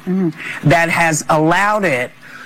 that has allowed it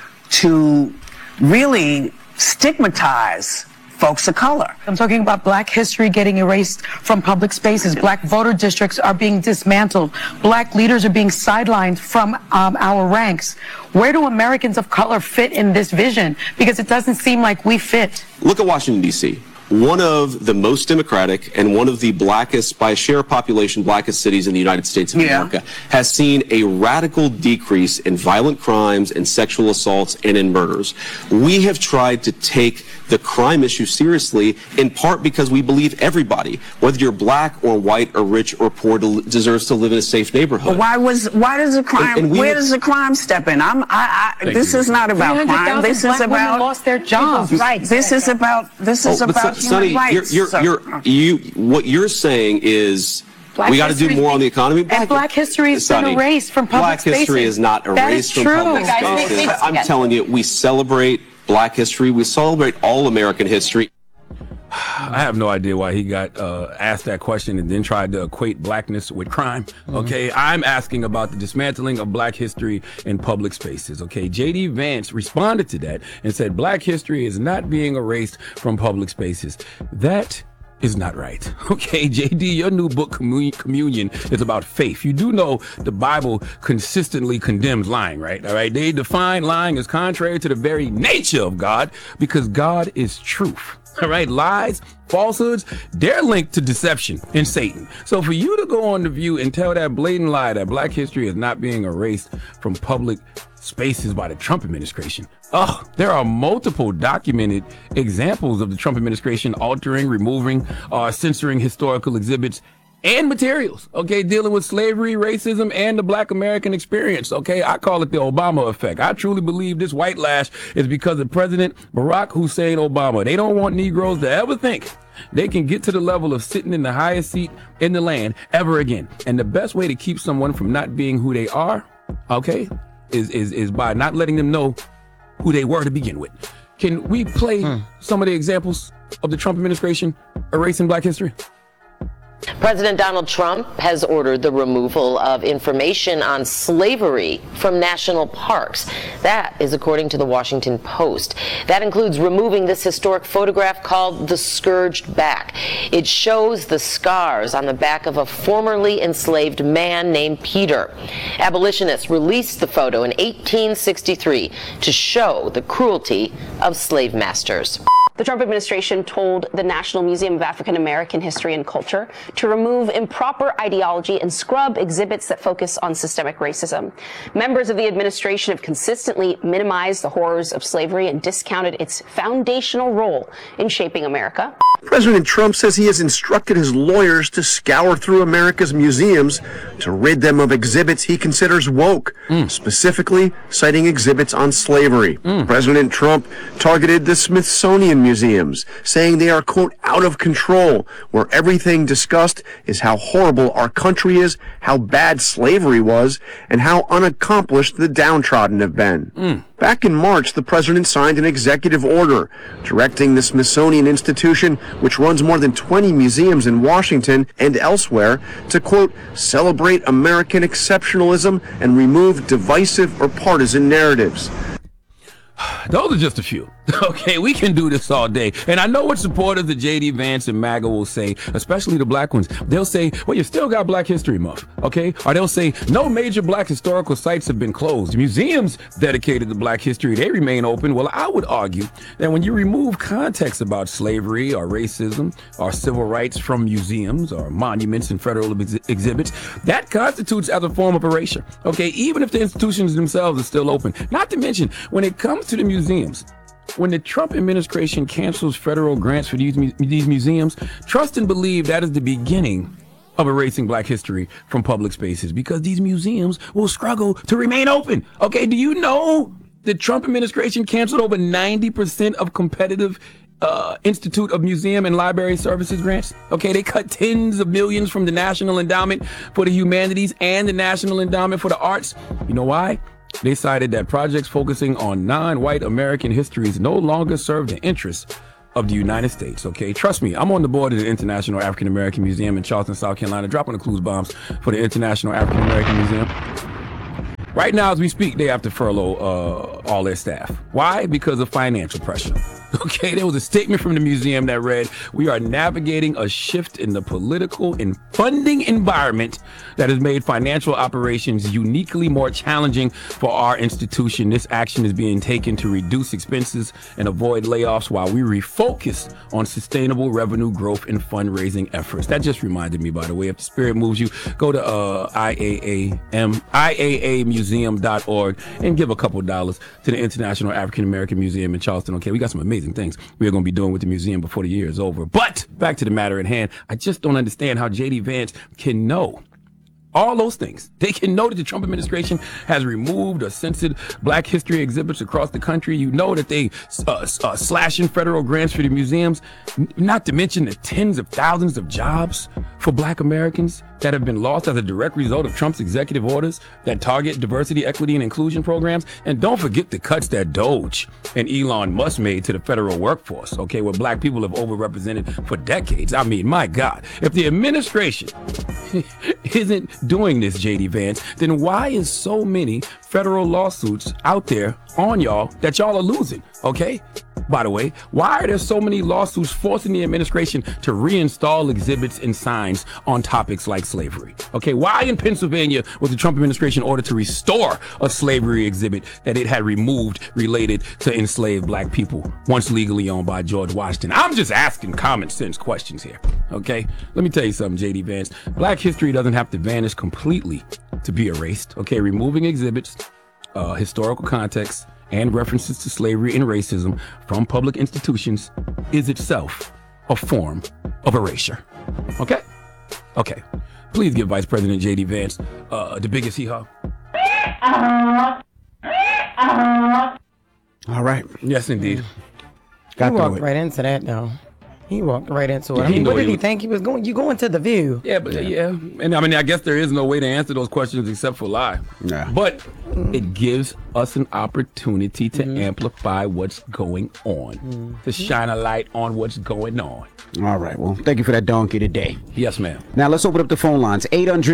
to really stigmatize folks of color. I'm talking about Black history getting erased from public spaces. Black voter districts are being dismantled. Black leaders are being sidelined from our ranks. Where do Americans of color fit in this vision? Because it doesn't seem like we fit. Look at Washington, D.C., one of the most democratic and one of the blackest, by share of population, blackest cities in the United States of America, has seen a radical decrease in violent crimes and sexual assaults and in murders. We have tried to take the crime issue seriously, in part because we believe everybody, whether you're black or white or rich or poor, deserves to live in a safe neighborhood. Why does the crime? Where does the crime step in? This is not about crime. This is about lost their jobs. Right. This is about Sonny, human rights. What you're saying is Black we got to do more on the economy. And Black history has been erased from public spaces. Black history is not erased from public spaces. I'm telling you, we celebrate Black history. We celebrate all American history. I have no idea why he got asked that question and then tried to equate blackness with crime. Okay, I'm asking about the dismantling of Black history in public spaces. Okay, J.D. Vance responded to that and said Black history is not being erased from public spaces. That is not right. Okay, JD, your new book, Communion, is about faith. You do know the Bible consistently condemns lying, right? All right, they define lying as contrary to the very nature of God because God is truth. All right, lies, falsehoods, they're linked to deception and Satan. So for you to go on The View and tell that blatant lie that Black history is not being erased from public spaces by the Trump administration. There are multiple documented examples of the Trump administration altering, removing, censoring historical exhibits and materials, okay, dealing with slavery, racism, and the Black American experience, okay? I call it the Obama effect. I truly believe this white lash is because of President Barack Hussein Obama. They don't want Negroes to ever think they can get to the level of sitting in the highest seat in the land ever again. And the best way to keep someone from not being who they are, okay, is by not letting them know who they were to begin with. Can we play some of the examples of the Trump administration erasing Black history? President Donald Trump has ordered the removal of information on slavery from national parks. That is according to the Washington Post. That includes removing this historic photograph called The Scourged Back. It shows the scars on the back of a formerly enslaved man named Peter. Abolitionists released the photo in 1863 to show the cruelty of slave masters. The Trump administration told the National Museum of African American History and Culture to remove improper ideology and scrub exhibits that focus on systemic racism. Members of the administration have consistently minimized the horrors of slavery and discounted its foundational role in shaping America. President Trump says he has instructed his lawyers to scour through America's museums to rid them of exhibits he considers woke, specifically citing exhibits on slavery. President Trump targeted the Smithsonian museums, saying they are, quote, out of control, where everything discussed is how horrible our country is, how bad slavery was, and how unaccomplished the downtrodden have been. Back in March, the president signed an executive order directing the Smithsonian Institution, which runs more than 20 museums in Washington and elsewhere, to, quote, celebrate American exceptionalism and remove divisive or partisan narratives. Those are just a few. Okay, we can do this all day. And I know what supporters of J.D. Vance and MAGA will say, especially the black ones. They'll say, well, you still got Black History Month, okay? Or they'll say, no major black historical sites have been closed. Museums dedicated to black history, they remain open. Well, I would argue that when you remove context about slavery or racism or civil rights from museums or monuments and federal exhibits, that constitutes as a form of erasure, okay? Even if the institutions themselves are still open. Not to mention, when it comes to the museums, when the Trump administration cancels federal grants for these museums, trust and believe that is the beginning of erasing black history from public spaces, because these museums will struggle to remain open. Okay, do you know the Trump administration canceled over 90% of competitive Institute of Museum and Library Services grants? Okay, they cut tens of millions from the National Endowment for the Humanities and the National Endowment for the Arts. You know why? They cited that projects focusing on non-white American histories no longer serve the interests of the United States, okay? Trust me, I'm on the board of the International African American Museum in Charleston, South Carolina, dropping the clues bombs for the International African American Museum. Right now, as we speak, they have to furlough all their staff. Why? Because of financial pressure. Okay, there was a statement from the museum that read, "We are navigating a shift in the political and funding environment that has made financial operations uniquely more challenging for our institution. This action is being taken to reduce expenses and avoid layoffs while we refocus on sustainable revenue growth and fundraising efforts." That just reminded me, by the way, if the spirit moves you, go to IAAmuseum.org and give a couple dollars to the International African American Museum in Charleston. Okay, we got some amazing things we are going to be doing with the museum before the year is over. But back to the matter at hand, I just don't understand how J.D. Vance can know all those things. They can know that the Trump administration has removed or censored Black history exhibits across the country. You know that they slashing federal grants for the museums, not to mention the tens of thousands of jobs for Black Americans that have been lost as a direct result of Trump's executive orders that target diversity, equity, and inclusion programs. And don't forget the cuts that Doge and Elon Musk made to the federal workforce, okay, where Black people have overrepresented for decades. I mean, my God, if the administration isn't doing this, J.D. Vance, then why is so many federal lawsuits out there on y'all that y'all are losing, okay? By the way, why are there so many lawsuits forcing the administration to reinstall exhibits and signs on topics like slavery? Okay, why in Pennsylvania was the Trump administration ordered to restore a slavery exhibit that it had removed related to enslaved Black people once legally owned by George Washington? I'm just asking common sense questions here, okay? Let me tell you something, J.D. Vance. Black history doesn't have to vanish completely to be erased, okay? Removing exhibits, historical context, and references to slavery and racism from public institutions is itself a form of erasure. Okay? Okay. Please give Vice President J.D. Vance the biggest hee-haw. All right. Yes, indeed. Got he walked it. right into that, though. He walked right into it. I mean, what did he think he was going? You going to The View? Yeah, but yeah. And I mean, I guess there is no way to answer those questions except for lie. Yeah. But it gives us an opportunity to amplify what's going on, to shine a light on what's going on. All right. Well, thank you for that donkey today. Yes, ma'am. Now, let's open up the phone lines.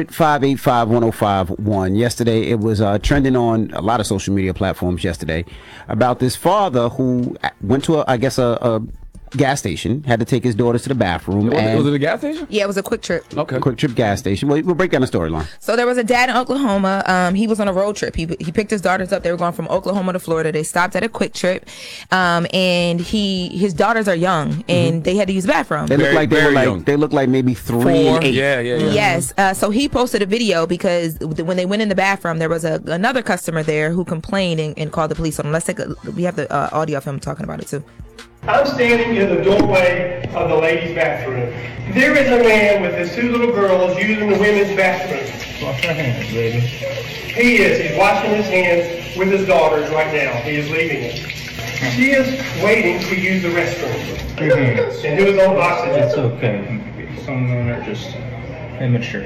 800-585-1051. Yesterday, it was trending on a lot of social media platforms yesterday about this father who went to, a gas station, had to take his daughters to the bathroom. Was it a gas station? Yeah, it was a Quick Trip. Okay. Quick Trip gas station. We'll break down the storyline. So there was a dad in Oklahoma. He was on a road trip. He picked his daughters up. They were going from Oklahoma to Florida. They stopped at a Quick Trip, and his daughters are young, and they had to use the bathroom. They look like maybe 3 and 8. Yeah. Yes. So he posted a video because when they went in the bathroom, there was another customer there who complained and called the police on him. We have the audio of him talking about it too. I'm standing in the doorway of the ladies' bathroom. There is a man with his 2 little girls using the women's bathroom. Wash your hands, baby. He is. He's washing his hands with his daughters right now. He is leaving it. She is waiting to use the restroom. And who is on oxygen? It's okay. Some of them are just immature.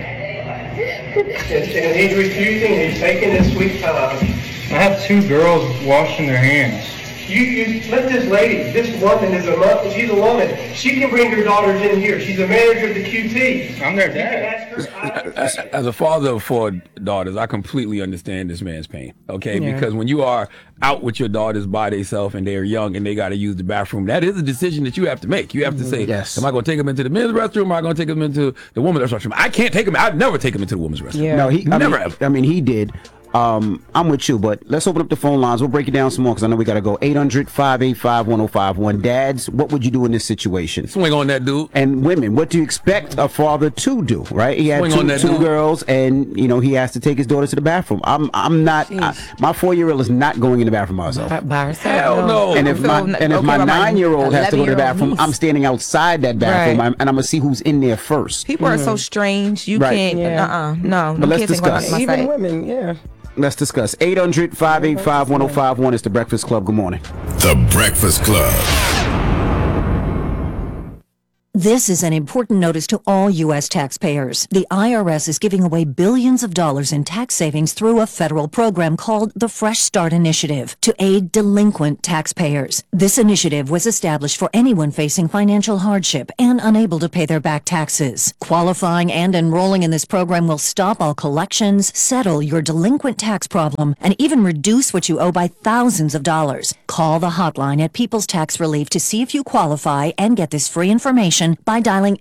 And he's refusing. He's taking his sweet time. I have 2 girls washing their hands. You let this lady, this woman is she's a woman. She can bring her daughters in here. She's a manager of the QT. I'm their dad. As a father of 4 daughters, I completely understand this man's pain, okay? Yeah. Because when you are out with your daughters by themselves and they're young and they got to use the bathroom, that is a decision that you have to make. You have to say, yes, am I going to take them into the men's restroom or am I going to take them into the women's restroom? I can't take them. I'd never take them into the women's restroom. Yeah. No, he did. I'm with you, but let's open up the phone lines. We'll break it down some more because I know we got to go. 800-585-1051. Dads, what would you do in this situation? Swing on that dude. And women, what do you expect a father to do, right? He had two girls and, he has to take his daughter to the bathroom. I'm not, my 4-year-old is not going in the bathroom by herself. Hell no. And if my 9-year-old has to go to the bathroom, I'm standing outside that bathroom and I'm going to see who's in there first. People are so strange. You can't, no. But let's discuss. Even women, yeah. Let's discuss. 800-585-1051 is the Breakfast Club. Good morning. The Breakfast Club. This is an important notice to all U.S. taxpayers. The IRS is giving away billions of dollars in tax savings through a federal program called the Fresh Start Initiative to aid delinquent taxpayers. This initiative was established for anyone facing financial hardship and unable to pay their back taxes. Qualifying and enrolling in this program will stop all collections, settle your delinquent tax problem, and even reduce what you owe by thousands of dollars. Call the hotline at People's Tax Relief to see if you qualify and get this free information by dialing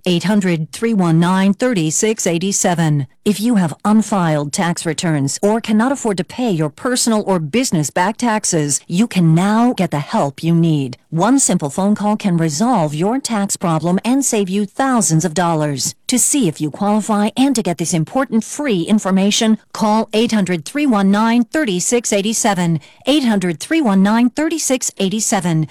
800-319-3687. If you have unfiled tax returns or cannot afford to pay your personal or business back taxes, you can now get the help you need. One simple phone call can resolve your tax problem and save you thousands of dollars. To see if you qualify and to get this important free information, call 800-319-3687. 800-319-3687.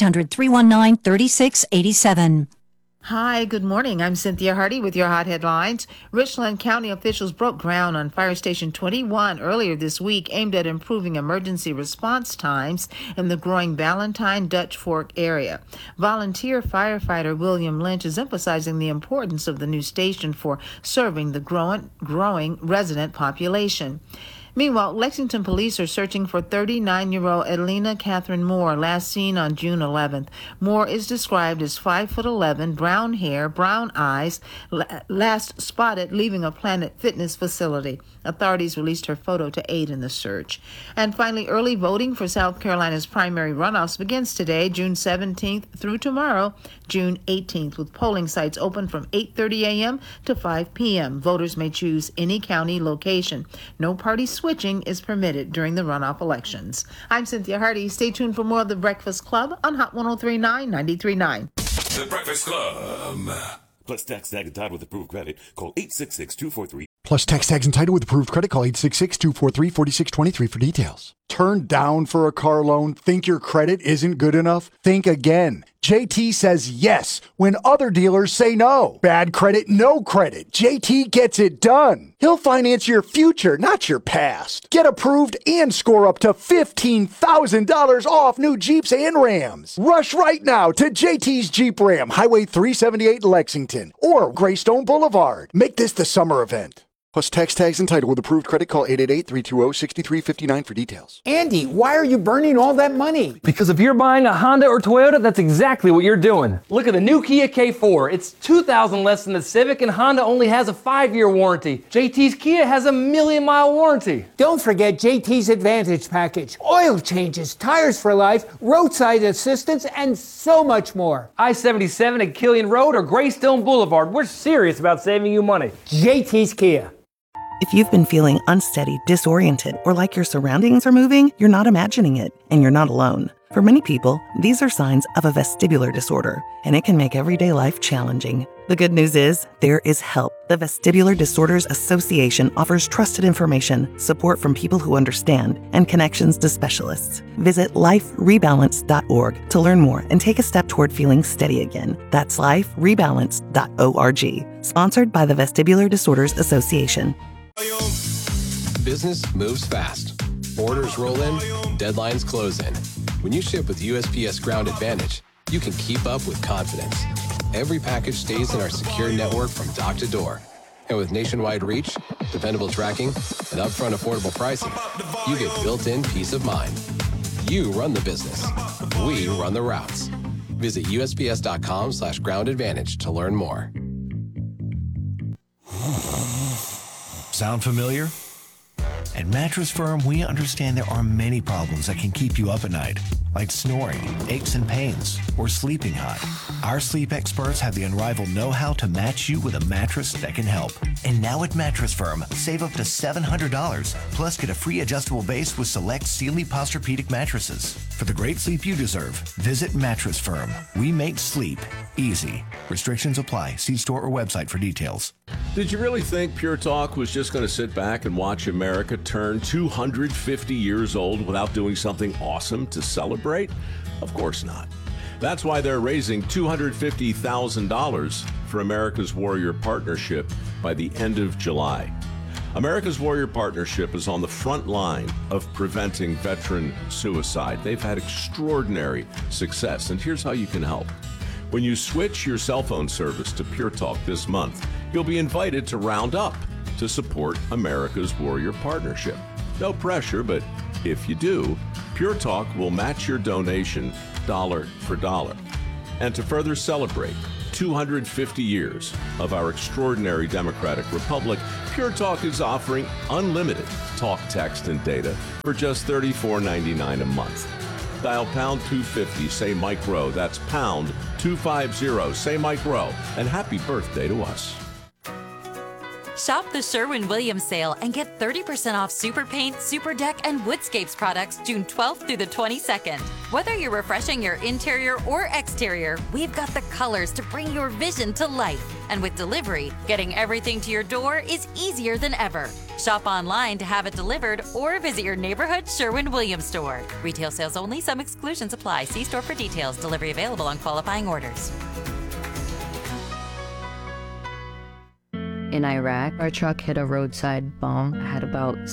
800-319-3687. Hi, good morning. I'm Cynthia Hardy with your hot headlines. Richland County officials broke ground on Fire Station 21 earlier this week, aimed at improving emergency response times in the growing Ballantyne Dutch Fork area. Volunteer firefighter William Lynch is emphasizing the importance of the new station for serving the growing resident population. Meanwhile, Lexington police are searching for 39-year-old Edlina Catherine Moore, last seen on June 11th. Moore is described as 5'11", brown hair, brown eyes, last spotted leaving a Planet Fitness facility. Authorities released her photo to aid in the search. And finally, early voting for South Carolina's primary runoffs begins today, June 17th through tomorrow, June 18th, with polling sites open from 8:30 a.m. to 5 p.m. Voters may choose any county location. No party switching is permitted during the runoff elections. I'm Cynthia Hardy. Stay tuned for more of The Breakfast Club on Hot 103.9, 93.9. The Breakfast Club. Plus tax tag and tied with approved credit. Call 866-243. Plus tax tags and title with approved credit. Call 866-243-4623 for details. Turned down for a car loan? Think your credit isn't good enough? Think again. JT says yes when other dealers say no. Bad credit, no credit. JT gets it done. He'll finance your future, not your past. Get approved and score up to $15,000 off new Jeeps and Rams. Rush right now to JT's Jeep Ram, Highway 378 Lexington, or Greystone Boulevard. Make this the summer event. Plus tax tags and title with approved credit. Call 888-320-6359 for details. Andy, why are you burning all that money? Because if you're buying a Honda or Toyota, that's exactly what you're doing. Look at the new Kia K4. It's $2,000 less than the Civic, and Honda only has a 5-year warranty. JT's Kia has a 1,000,000-mile warranty. Don't forget JT's Advantage Package. Oil changes, tires for life, roadside assistance, and so much more. I-77 at Killian Road or Greystone Boulevard. We're serious about saving you money. JT's Kia. If you've been feeling unsteady, disoriented, or like your surroundings are moving, you're not imagining it, and you're not alone. For many people, these are signs of a vestibular disorder, and it can make everyday life challenging. The good news is, there is help. The Vestibular Disorders Association offers trusted information, support from people who understand, and connections to specialists. Visit liferebalance.org to learn more and take a step toward feeling steady again. That's liferebalance.org. Sponsored by the Vestibular Disorders Association. Business moves fast. Orders roll in, deadlines close in. When you ship with USPS Ground Advantage, you can keep up with confidence. Every package stays in our secure network from dock to door. And with nationwide reach, dependable tracking, and upfront affordable pricing, you get built-in peace of mind. You run the business. We run the routes. Visit USPS.com/Ground Advantage to learn more. Sound familiar? At Mattress Firm, we understand there are many problems that can keep you up at night, like snoring, aches and pains, or sleeping hot. Our sleep experts have the unrivaled know-how to match you with a mattress that can help. And now at Mattress Firm, save up to $700, plus get a free adjustable base with select Sealy Posturepedic mattresses. For the great sleep you deserve, visit Mattress Firm. We make sleep easy. Restrictions apply. See store or website for details. Did you really think Pure Talk was just going to sit back and watch America turn 250 years old without doing something awesome to celebrate? Of course not. That's why they're raising $250,000 for America's Warrior Partnership by the end of July. America's Warrior Partnership is on the front line of preventing veteran suicide. They've had extraordinary success, and here's how you can help. When you switch your cell phone service to Pure Talk this month, you'll be invited to round up to support America's Warrior Partnership. No pressure, but if you do, Pure Talk will match your donation dollar for dollar. And to further celebrate 250 years of our extraordinary democratic republic, Pure Talk is offering unlimited talk, text, and data for just $34.99 a month. Dial pound 250, say Mike Rowe. That's pound 250, say Mike Rowe. And happy birthday to us. Shop the Sherwin-Williams sale and get 30% off Super Paint, Super Deck, and Woodscapes products June 12th through the 22nd. Whether you're refreshing your interior or exterior, we've got the colors to bring your vision to life. And with delivery, getting everything to your door is easier than ever. Shop online to have it delivered or visit your neighborhood Sherwin-Williams store. Retail sales only. Some exclusions apply. See store for details. Delivery available on qualifying orders. In Iraq, our truck hit a roadside bomb. I had about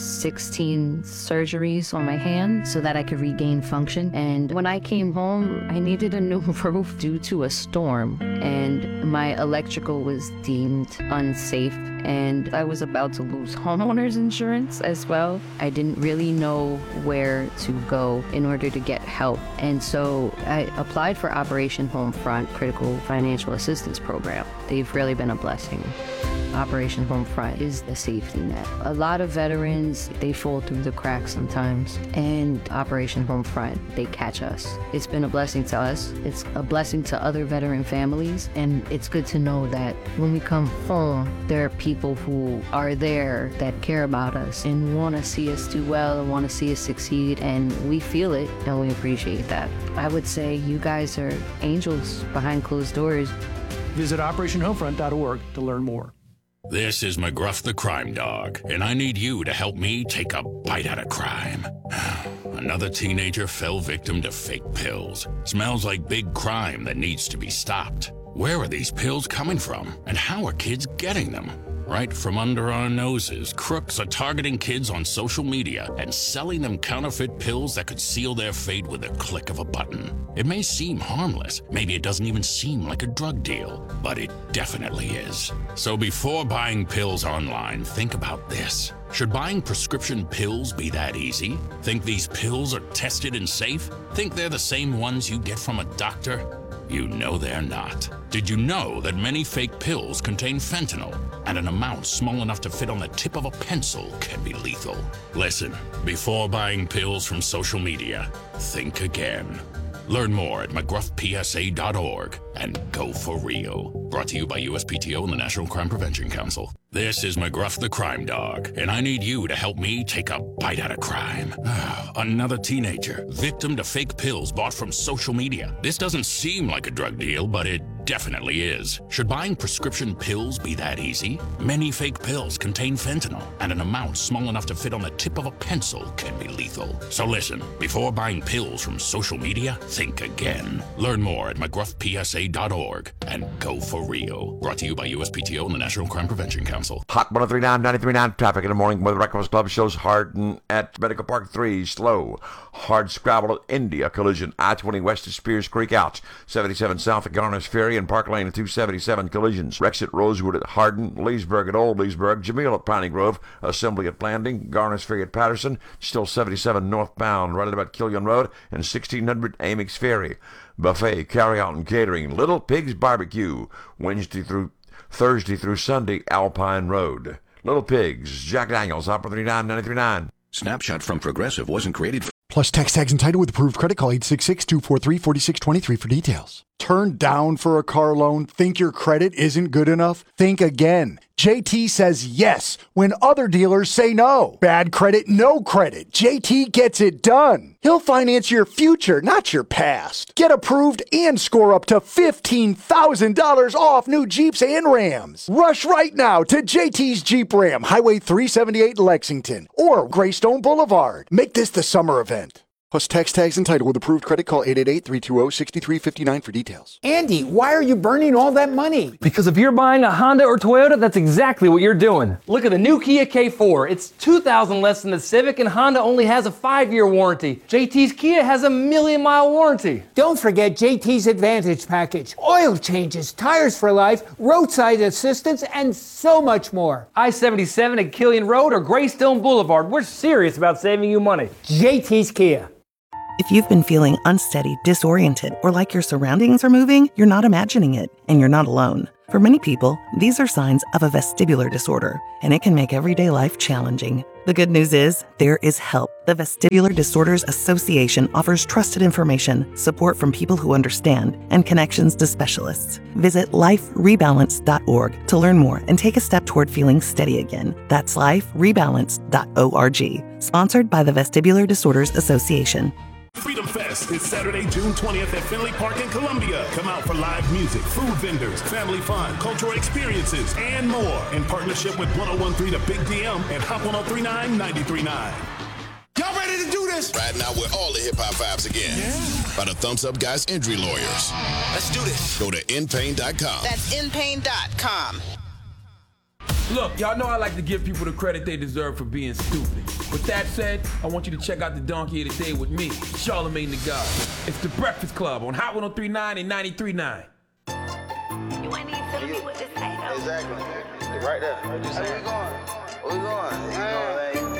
16 surgeries on my hand so that I could regain function. And when I came home, I needed a new roof due to a storm. And my electrical was deemed unsafe. And I was about to lose homeowners insurance as well. I didn't really know where to go in order to get help. And so I applied for Operation Homefront Critical Financial Assistance Program. They've really been a blessing. Operation Homefront is the safety net. A lot of veterans, they fall through the cracks sometimes, and Operation Homefront, they catch us. It's been a blessing to us. It's a blessing to other veteran families, and it's good to know that when we come home, there are people who are there that care about us and want to see us do well and want to see us succeed, and we feel it, and we appreciate that. I would say you guys are angels behind closed doors. Visit OperationHomefront.org to learn more. This is McGruff the Crime Dog, and I need you to help me take a bite out of crime. Another teenager fell victim to fake pills. Smells like big crime that needs to be stopped. Where are these pills coming from, and how are kids getting them? Right from under our noses, crooks are targeting kids on social media and selling them counterfeit pills that could seal their fate with a click of a button. It may seem harmless, maybe it doesn't even seem like a drug deal, but it definitely is. So before buying pills online, think about this. Should buying prescription pills be that easy? Think these pills are tested and safe? Think they're the same ones you get from a doctor? You know they're not. Did you know that many fake pills contain fentanyl, and an amount small enough to fit on the tip of a pencil can be lethal? Listen, before buying pills from social media, think again. Learn more at McGruffPSA.org and go for real. Brought to you by USPTO and the National Crime Prevention Council. This is McGruff the Crime Dog, and I need you to help me take a bite out of crime. Another teenager, victim to fake pills bought from social media. This doesn't seem like a drug deal, but it definitely is. Should buying prescription pills be that easy? Many fake pills contain fentanyl, and an amount small enough to fit on the tip of a pencil can be lethal. So listen, before buying pills from social media, think again. Learn more at McGruffPSA.org and go for real. Brought to you by USPTO and the National Crime Prevention Council. Hot 103.9, 93.9 traffic in the morning. Weather Breakfast Club shows Hardin at Medical Park 3, slow. Hard scrabble at India, collision. I-20 west of Spears Creek out. 77 south at Garner's Ferry and Park Lane at 277 collisions. Rex at Rosewood at Hardin, Leesburg at Old Leesburg, Jamil at Piney Grove, Assembly at Blanding, Garner's Ferry at Patterson, still 77 northbound right at about Killian Road, and 1600 Amix Ferry. Buffet, carry-out, and catering. Little Pigs Barbecue, Thursday through Sunday, Alpine Road. Little Pigs, Jack Daniels, Hot 103.9, 93.9. Snapshot from Progressive wasn't created for... Plus text tags and title with approved credit. Call 866-243-4623 for details. Turned down for a car loan? Think your credit isn't good enough? Think again. JT says yes when other dealers say no. Bad credit, no credit. JT gets it done. He'll finance your future, not your past. Get approved and score up to $15,000 off new Jeeps and Rams. Rush right now to JT's Jeep Ram, Highway 378 Lexington, or Greystone Boulevard. Make this the summer event. Plus text tags and title with approved credit. Call 888-320-6359 for details. Andy, why are you burning all that money? Because if you're buying a Honda or Toyota, that's exactly what you're doing. Look at the new Kia K4. It's $2,000 less than the Civic, and Honda only has a 5-year warranty. JT's Kia has a 1,000,000-mile warranty. Don't forget JT's Advantage package. Oil changes, tires for life, roadside assistance, and so much more. I-77 at Killian Road or Greystone Boulevard. We're serious about saving you money. JT's Kia. If you've been feeling unsteady, disoriented, or like your surroundings are moving, you're not imagining it, and you're not alone. For many people, these are signs of a vestibular disorder, and it can make everyday life challenging. The good news is, there is help. The Vestibular Disorders Association offers trusted information, support from people who understand, and connections to specialists. Visit liferebalance.org to learn more and take a step toward feeling steady again. That's liferebalance.org. Sponsored by the Vestibular Disorders Association. Freedom Fest is Saturday, June 20th at Finley Park in Columbia. Come out for live music, food vendors, family fun, cultural experiences, and more in partnership with 101.3 The Big DM and Hop 103.9 93.9. Y'all ready to do this? Right now, we're all the hip-hop vibes again. Yeah. By the Thumbs Up Guys Injury Lawyers. Let's do this. Go to inpain.com. That's inpain.com. Look, y'all know I like to give people the credit they deserve for being stupid. With that said, I want you to check out the Donkey of the Day with me, Charlamagne the God. It's The Breakfast Club on Hot 103.9 and 93.9. You ain't even telling me what to say, though. Exactly. Right there. Where we going? Where we going?